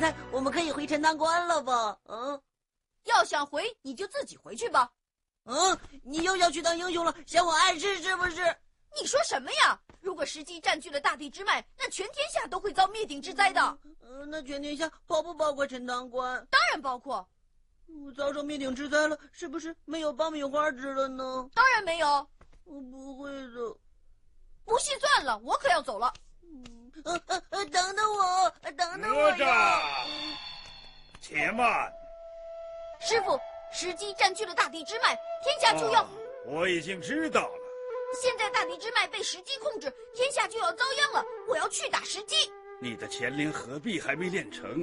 猜我们可以回陈塘关了吧？ 要想回，你就自己回去吧。 你又要去当英雄了，嫌我碍事是不是？ 你说什么呀？如果时机占据了大地之脉，那全天下都会遭灭顶之灾的。 那全天下包不包括陈塘关？ 当然包括。 遭受灭顶之灾了，是不是没有爆米花吃了呢？ 当然没有。 我不会的。 不信算了，我可要走了。 等等我，等等我呀！ 且慢。 师傅，时机占据了大地之脉，天下就要…… 我已经知道了。 现在大地之脉被时机控制，天下就要遭殃了。我要去打时机。 你的乾灵合璧还没练成，